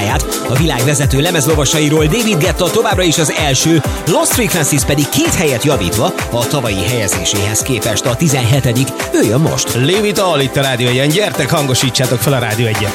listáját. A világ vezető lemezlovasairól David Guetta továbbra is az első, Lost Frequencies pedig 2 helyet javítva a tavalyi helyezéséhez képest a 17. Ő jön most. Leave it all itt a Rádió 1-en. Gyertek, hangosítsátok fel a Rádió 1-et.